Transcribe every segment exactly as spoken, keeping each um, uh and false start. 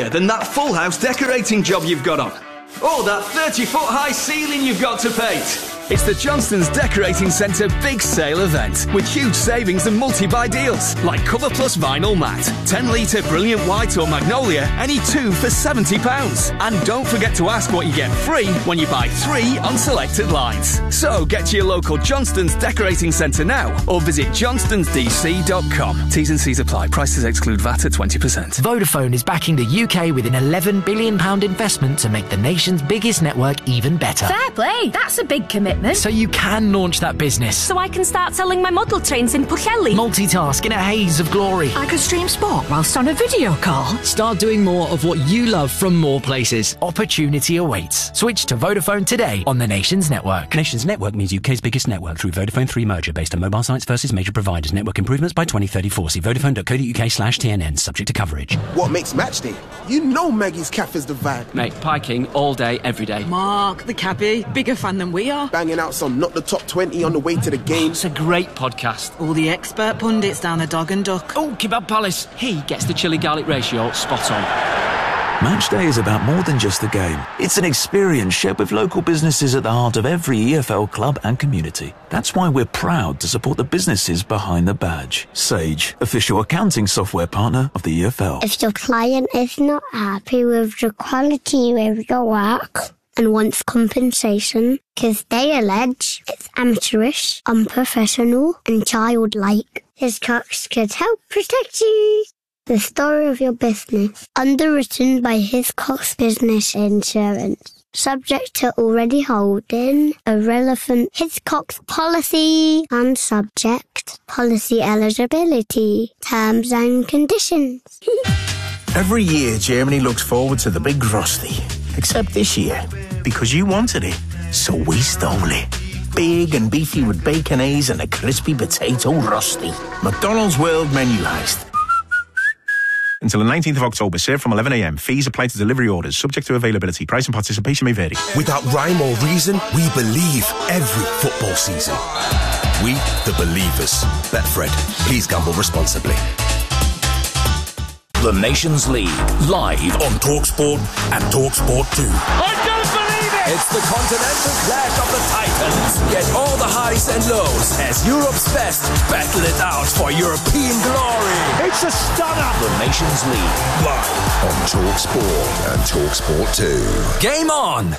than that full house decorating job you've got on. Or that thirty foot high ceiling you've got to paint. It's the Johnston's Decorating Centre Big Sale event with huge savings and multi-buy deals like Cover Plus Vinyl Matte, ten litre Brilliant White or Magnolia, any two for seventy pounds. And don't forget to ask what you get free when you buy three on selected lines. So get to your local Johnston's Decorating Centre now or visit johnstons d c dot com. T's and C's apply. Prices exclude V A T at twenty percent. Vodafone is backing the U K with an eleven billion pounds investment to make the nation's biggest network even better. Fair play, that's a big commitment. So you can launch that business. So I can start selling my model trains in Pwllheli. Multitask in a haze of glory. I could stream sport whilst on a video call. Start doing more of what you love from more places. Opportunity awaits. Switch to Vodafone today on the Nation's network. Nation's network means U K's biggest network through Vodafone three merger based on mobile sites versus major providers. Network improvements by twenty thirty-four. See vodafone dot co dot uk slash T N N. Subject to coverage. What makes match day? You know Maggie's Cafe's the vibe. Mate, Pie King all day, every day. Mark, the cabbie, bigger fan than we are. Banging out some Not the Top twenty on the way to the game. It's a great podcast. All the expert pundits down the Dog and Duck. Oh, Kebab Palace. He gets the chili garlic ratio spot on. Match day is about more than just the game. It's an experience shared with local businesses at the heart of every E F L club and community. That's why we're proud to support the businesses behind the badge. Sage, official accounting software partner of the E F L. If your client is not happy with the quality of your work and wants compensation because they allege it's amateurish, unprofessional and childlike, Hiscox could help protect you. The story of your business. Underwritten by Hiscox Business Insurance. Subject to already holding a relevant Hiscox policy and subject policy eligibility, terms and conditions. Every year, Germany looks forward to the big Frosty. Except this year, because you wanted it, so we stole it. Big and beefy with bacon A's and a crispy potato Rusty. McDonald's World Menuised. Until the nineteenth of October, served from eleven a m. Fees apply to delivery orders, subject to availability. Price and participation may vary. Without rhyme or reason, we believe every football season. We, the believers. Betfred. Please gamble responsibly. The Nations League, live on TalkSport and TalkSport two. I don't believe it! It's the continental clash of the Titans. Get all the highs and lows as Europe's best battle it out for European glory. It's a stunner! The Nations League, live on TalkSport and TalkSport two. Game on!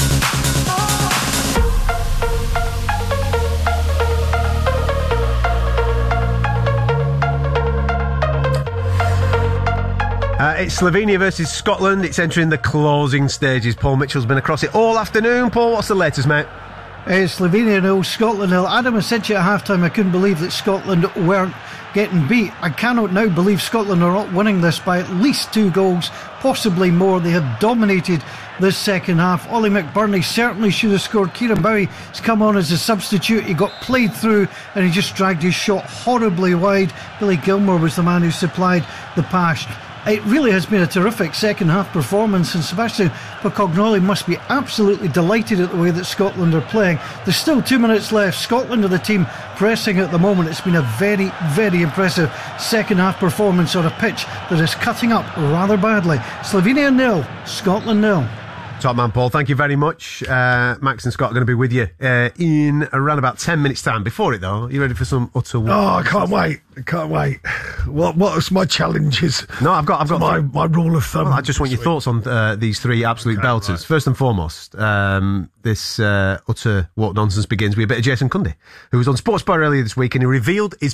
Uh, it's Slovenia versus Scotland. It's entering the closing stages. Paul Mitchell's been across it all afternoon. Paul, what's the latest, mate? It's Slovenia nil, Scotland nil. Adam, I said to you at half-time I couldn't believe that Scotland weren't getting beat. I cannot now believe Scotland are not winning this by at least two goals, possibly more. They have dominated this second half. Ollie McBurney certainly should have scored. Kieran Bowie has come on as a substitute. He got played through and he just dragged his shot horribly wide. Billy Gilmore was the man who supplied the pass. It really has been a terrific second half performance, and Sebastian Pocognoli must be absolutely delighted at the way that Scotland are playing. There's still two minutes left. Scotland are the team pressing at the moment. It's been a very, very impressive second half performance on a pitch that is cutting up rather badly. Slovenia nil, Scotland nil. Top man, Paul, thank you very much. Uh, Max and Scott are going to be with you uh, in around about ten minutes' time. Before it, though, are you ready for some utter war? Oh, I can't wait. I can't wait. What What's my challenges? No, I've got I've got my, my rule of thumb. Well, I just want your thoughts on uh, these three absolute okay, belters. Right. First and foremost, um, this uh, utter what nonsense begins with a bit of Jason Cundy, who was on Sportsbar earlier this week, and he revealed his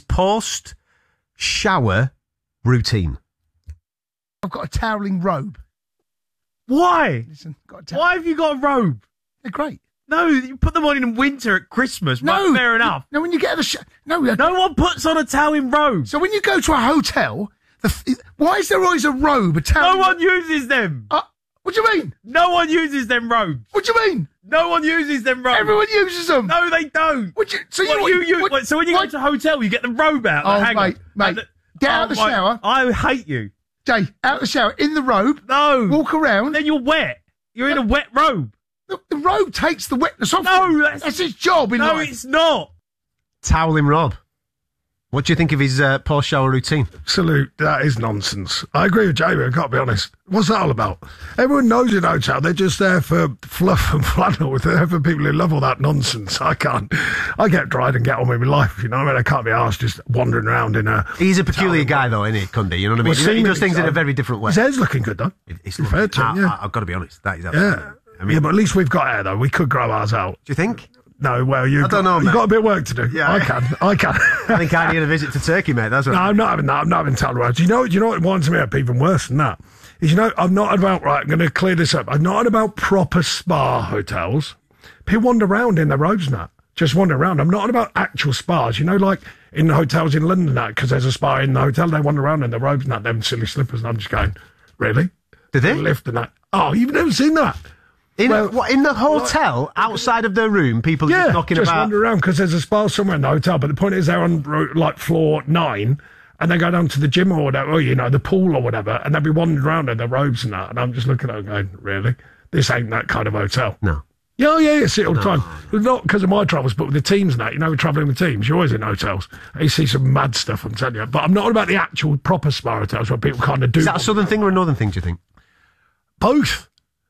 post-shower routine. I've got a toweling robe. Why? Listen, got Why have you got a robe? They're great. No, you put them on in winter at Christmas. No, right, fair enough. No, when you get out of the sh- no, no one puts on a toweling robe. So when you go to a hotel, the f- why is there always a robe? A toweling no one ro- uses them. Uh, what do you mean? No one uses them robes. What do you mean? No one uses them robes. Everyone uses them. No, they don't. What you, so what, you, you, you what, what, so when you what? go to a hotel, you get the robe out. Oh, the hanger, mate, mate, the, get oh, out of the my, shower. I hate you, Jay. Out of the shower in the robe. No, walk around. Then you're wet. You're in a wet robe. The, the robe takes the wetness off. No, that's, that's his job in no, life. it's not. Toweling Rob. What do you think of his uh, post-shower routine? Absolute, that is nonsense. I agree with Jamie, I've got to be honest. What's that all about? Everyone knows in hotel, they're just there for fluff and flannel. They're there for people who love all that nonsense. I can't. I get dried and get on with my life, you know what I mean? I can't be arsed just wandering around in a... He's a peculiar guy, though, isn't he, Cundy? You know what I mean? Well, he does things in a very different way. His hair's looking good, though. It's looking, fair to him, yeah. I, I've got to be honest, that is absolutely... Yeah. I mean, yeah, but at least we've got hair, though. We could grow ours out. Do you think? No, well, you've I don't got, know, you've mate. got a bit of work to do. Yeah. I can. I can. I think I need a visit to Turkey, mate. That's what No, I'm not having that. I'm not having tolerance. You know, you know what winds me up even worse than that? Is, you know, I'm not about, right, I'm going to clear this up. I'm not about proper spa hotels. People wander around in their robes and that. Just wander around. I'm not about actual spas. You know, like in the hotels in London, that, because there's a spa in the hotel, they wander around in their robes and that, them silly slippers. And I'm just going, really? Did they? Lift and that. Oh, you've never seen that? In, Well, what, in the hotel, like, outside of their room, people yeah, just knocking just about? wander around because there's a spa somewhere in the hotel. But the point is, they're on ro- like floor nine, and they go down to the gym or whatever, or you know, the pool or whatever, and they'll be wandering around in their robes and that. And I'm just looking at them going, really? This ain't that kind of hotel. No. Yeah, oh, yeah, you see it all the No. time. Not because of my travels, but with the teams and that. You know, we're travelling with teams. You're always in hotels. You see some mad stuff, I'm telling you. But I'm not about the actual proper spa hotels where people kind of do. Is that a southern thing or a northern thing, do you think? Both.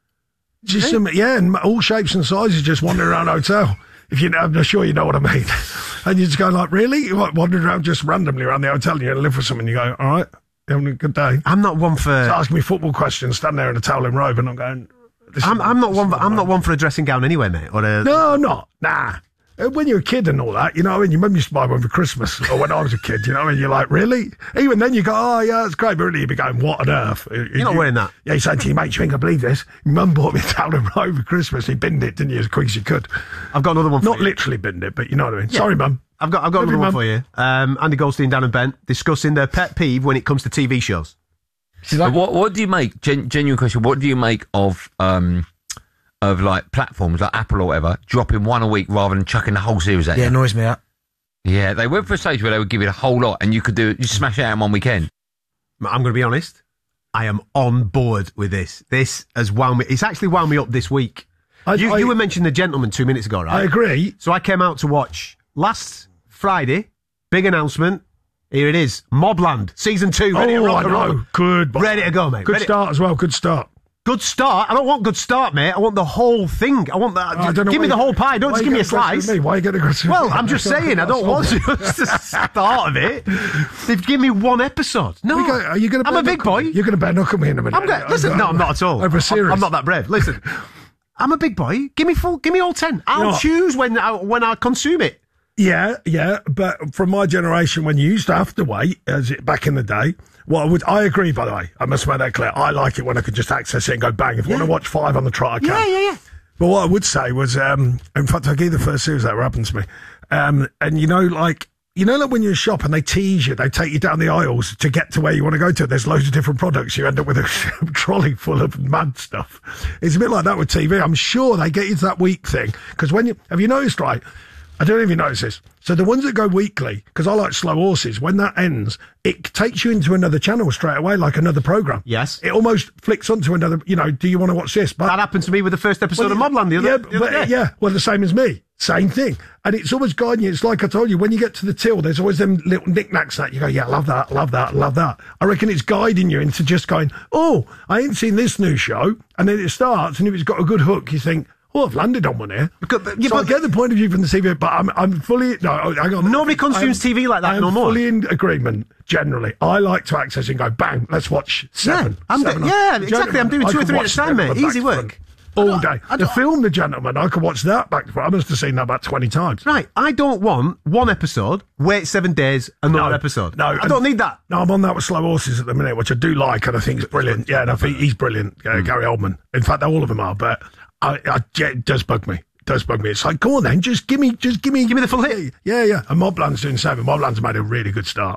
Just some, yeah, and all shapes and sizes just wandering around a hotel. If you know, I'm not sure you know what I mean. And you just go like, really? You like wandering around just randomly around the hotel and you're going to live with someone and you go, all right, you having a good day? I'm not one for... So asking me football questions, stand there in a towel and robe and I'm going... This I'm, is- I'm not this one. is For, I'm not one for a dressing gown anyway, mate. Or a, No, I'm not. Nah. Uh, When you're a kid and all that, you know what I mean? Your mum used to buy one for Christmas, or when I was a kid, you know what I mean? You're like, really? Even then you go, oh, yeah, that's great, but really you'd be going, what on earth? You're not wearing that. Yeah, you say to your mate, you ain't going to believe this. Your mum bought me a towel and robe for Christmas. You binned it, didn't you, as quick as you could? I've got another one for Not you. literally binned it, but you know what I mean? Yeah. Sorry, mum. I've got. I've got Love another you, one Mum. for you. Um, Andy Goldstein, Dan and Ben discussing their pet peeve when it comes to T V shows. But what what do you make? Gen, genuine question. What do you make of um of like platforms like Apple or whatever dropping one a week rather than chucking the whole series at Yeah, you? annoys me that. Yeah, they went for a stage where they would give it a whole lot, and you could do you smash it out in one weekend. I'm going to be honest. I am on board with this. This has wound me. It's actually wound me up this week. I- you, I- you were mentioning The Gentleman two minutes ago, right? I agree. So I came out to watch last Friday. Big announcement. Here it is. Mobland season two. Ready to Oh, rock I and roll. know. Good. Ready to go, mate. Good Ready- start as well. Good start. Good start. I don't want good start, mate. I want the whole thing. I want that. I don't know give why me the you- whole pie. Don't why just you give me a get aggressive slice. with me? Why you get aggressive? Well, I'm just saying. I don't want just the start of it. They've given me one episode. No, We go- are you gonna I'm a bare big knuckle boy. me? You're going to bare knuckle me in a minute. I'm going. Listen, no, I'm not at all. Over a I'm, series. I'm not that brave. Listen, I'm a big boy. Give me full. Give me all ten. I'll No. choose when I, when I consume it. Yeah, yeah, but from my generation, when you used to have to wait, as it back in the day, well, I would I agree. By the way, I must make that clear. I like it when I can just access it and go bang. If I want to watch five on the trot, I can. Yeah, yeah, yeah. But what I would say was, um, in fact, I gave the first series that ever happened to me, um, and you know, like. You know, like when you're in a shop and they tease you, they take you down the aisles to get to where you want to go to. There's loads of different products. You end up with a trolley full of mad stuff. It's a bit like that with T V. I'm sure they get you to that week thing. Because when you, have you noticed, right? I don't know if you notice this. So the ones that go weekly, because I like slow horses, when that ends, it takes you into another channel straight away, like another program. Yes. It almost flicks onto another, you know, do you want to watch this? But That happened to me with the first episode well, of Mobland the other, yeah, the other but, day. yeah, well, the same as me. Same thing. And it's always guiding you. It's like I told you, when you get to the till, there's always them little knickknacks that you go, yeah, love that, love that, love that. I reckon it's guiding you into just going, oh, I ain't seen this new show. And then it starts, and if it's got a good hook, you think, oh, I've landed on one here. Because, yeah, so but- I get the point of view from the T V, but I'm, I'm fully, no, hang on. Nobody consumes I'm- T V like that I'm no more. fully in agreement, generally. I like to access and go, bang, let's watch seven. Yeah, I'm seven do- on- yeah, Do you exactly. know I'm doing what I two or could three at a watch time, them mate. back Easy to work. front all day. I The don't- film The Gentleman, I could watch that back to front. I must have seen that about twenty times. Right, I don't want one episode, wait seven days, another No, episode. no, I and- don't need that. No, I'm on that with Slow Horses at the minute, which I do like, and I think it's brilliant. Yeah, and I think he's brilliant, uh, Mm. Gary Oldman. In fact, all of them are, but I, I, yeah, it does bug me. It does bug me. It's like, go on then, just give me, just give me, Give me the full hit. Yeah, yeah. And Mobland's doing seven. Mobland's made a really good start.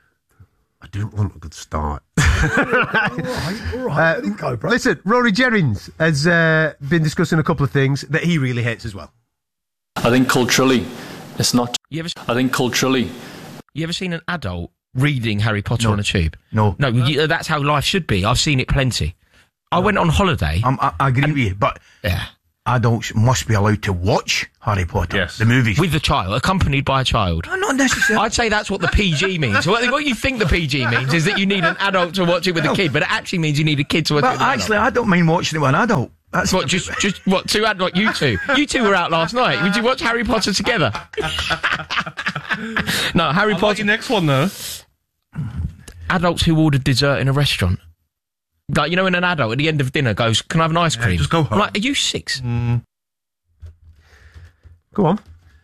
I don't want a good start. all right, all right. Let it go, bro. Listen, Rory Jerrins has uh, been discussing a couple of things that he really hates as well. I think culturally, it's not. You ever, I think culturally, you ever seen an adult reading Harry Potter No. on a tube? No. No, you, that's how life should be. I've seen it plenty. I went on holiday. I'm, I, I agree with you, but Yeah. adults must be allowed to watch Harry Potter, Yes. the movies. With a child, accompanied by a child. No, not necessarily. I'd say that's what the P G means. What, what you think the P G means is that you need an adult to watch it with a kid, but it actually means you need a kid to watch it But with an actually, adult. I don't mind watching it with an adult. That's What, just, just, what, two adult, you two? You two were out last night. Would you watch Harry Potter together? No, Harry I Potter. like your next one, though. Adults who ordered dessert in a restaurant. Like, you know, when an adult at the end of dinner goes, can I have an ice cream? just go home. I'm like, are you six? Mm. Go on.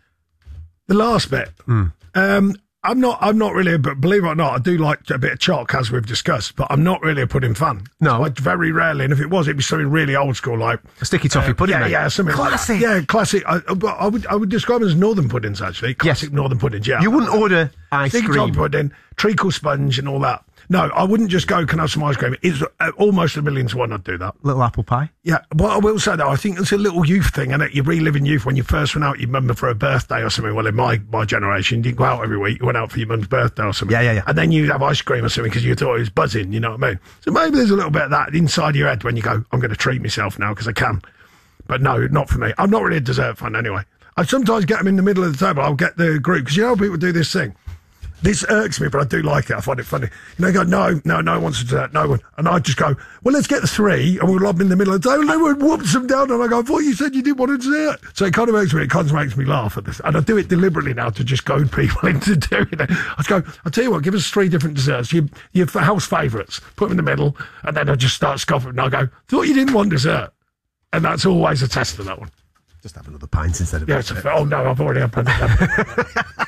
The last bit. Mm. Um, I'm not. I'm not really. But believe it or not, I do like a bit of chalk, as we've discussed. But I'm not really a pudding fan. No, like very rarely. And if it was, it'd be something really old school, like a sticky toffee uh, pudding. Yeah, mate. yeah, something Classic. like that. Yeah, classic. I, I, I would. I would describe them as northern puddings, actually. Classic northern puddings. Yeah. You wouldn't order ice Sticky cream. toffee pudding, treacle sponge, and all that. No, I wouldn't just go, can I have some ice cream? It's uh, almost a million to one I'd do that. Little apple pie. Yeah, what I will say, though, I think it's a little youth thing, and you reliving youth when you first went out, you remember for a birthday or something. Well, in my, my generation, you didn't go out every week. You went out for your mum's birthday or something. Yeah, yeah, yeah. And then you'd have ice cream or something because you thought it was buzzing, you know what I mean? So maybe there's a little bit of that inside your head when you go, I'm going to treat myself now because I can. But no, not for me. I'm not really a dessert fan anyway. I sometimes get them in the middle of the table. I'll get the group, because you know how people do this thing? This irks me, but I do like it. I find it funny. You know, they go, no, no, no one wants to do that, no one. And I just go, well, let's get the three, and we'll lob them in the middle of the table, and everyone whoops them down, and I go, I thought you said you didn't want to do it. So it kind of makes me, it kind of makes me laugh at this. And I do it deliberately now to just goad people into doing it. I just go, I'll tell you what, give us three different desserts, your, your house favourites, put them in the middle, and then I just start scoffing, and I go, thought you didn't want dessert. And that's always a test of that one. Just have another pint instead of yeah, it's a, oh no, I've already had plenty of that.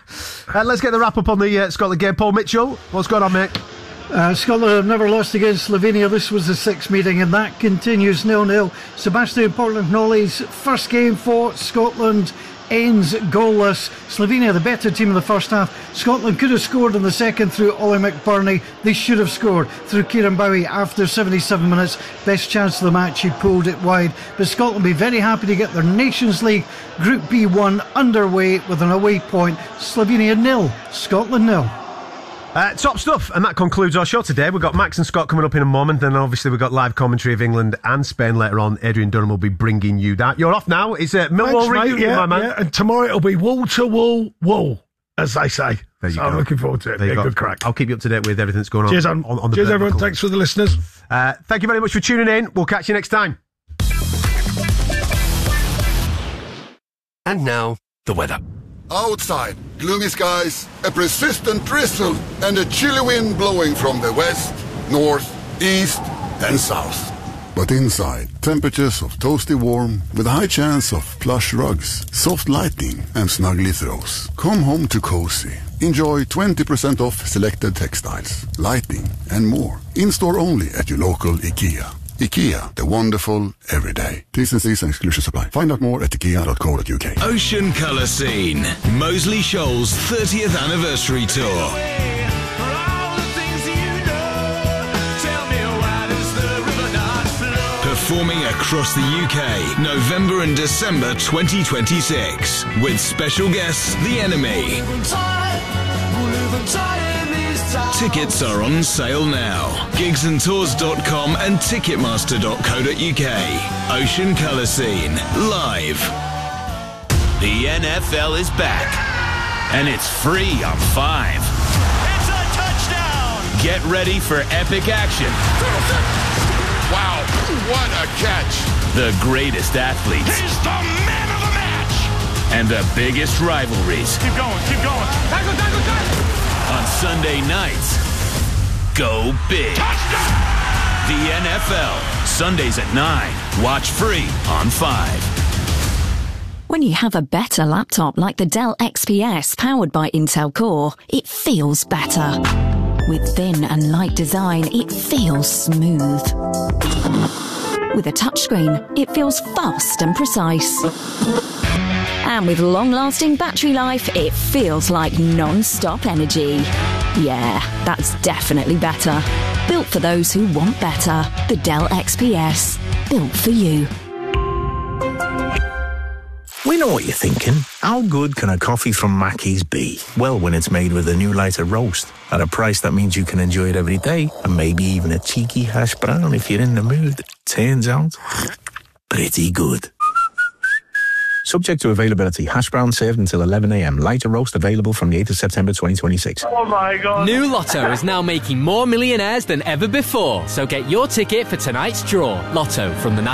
Uh, let's get the wrap up on the uh, Scotland game. Paul Mitchell, what's going on, mate? Uh, Scotland have never lost against Slovenia. This was the sixth meeting, and that continues nil nil. Sebastian Portnoy's first game for Scotland ends goalless. Slovenia, the better team in the first half. Scotland could have scored in the second through Ollie McBurney. They should have scored through Kieran Bowie after seventy-seven minutes. Best chance of the match, he pulled it wide. But Scotland will be very happy to get their Nations League Group B one underway with an away point. Slovenia nil, Scotland nil. Uh, top stuff, and that concludes our show today. We've got Max and Scott coming up in a moment, and obviously we've got live commentary of England and Spain later on. Adrian Dunham will be bringing you that. You're off now. It's a Millwall Thanks, reunion, mate. Yeah, my man. yeah, and tomorrow it'll be wall to wall wool, as they say. There you so go. I'm looking forward to it. There you Be a go. good crack. I'll keep you up to date with everything that's going on. Cheers, on, on, on the Cheers, Bird everyone. Buckle. Thanks for the listeners. Uh, thank you very much for tuning in. We'll catch you next time. And now, the weather. Outside, gloomy skies, a persistent drizzle, and a chilly wind blowing from the west, north, east, and south. But inside, temperatures of toasty warm, with a high chance of plush rugs, soft lighting, and snuggly throws. Come home to cozy. Enjoy twenty percent off selected textiles, lighting, and more. In-store only at your local IKEA. IKEA, the wonderful everyday. T's and C's and exclusions apply. Find out more at ikea dot co dot uk. Ocean Colour Scene, Moseley Shoals thirtieth Anniversary Tour. Performing across the U K, November and December twenty twenty-six, with special guests The Enemy. Tickets are on sale now. gigs and tours dot com and ticketmaster dot co dot uk. Ocean Colour Scene, live. The N F L is back, and it's free on Five. It's a touchdown! Get ready for epic action. Wow, what a catch! The greatest athletes. He's the man of the match! And the biggest rivalries. Keep going, keep going. Tackle, tackle, tackle! On Sunday nights, go big. Touchdown! The N F L, Sundays at nine. Watch free on Five. When you have a better laptop like the Dell X P S powered by Intel Core, it feels better. With thin and light design, it feels smooth. With a touchscreen, it feels fast and precise. And with long-lasting battery life, it feels like non-stop energy. Yeah, that's definitely better. Built for those who want better. The Dell X P S. Built for you. We know what you're thinking. How good can a coffee from Mackey's be? Well, when it's made with a new lighter roast, at a price that means you can enjoy it every day, and maybe even a cheeky hash brown if you're in the mood. Turns out, pretty good. Subject to availability. Hash brown served until eleven a m. Lighter roast available from the eighth of September twenty twenty-six. Oh my God. New Lotto is now making more millionaires than ever before. So get your ticket for tonight's draw. Lotto from the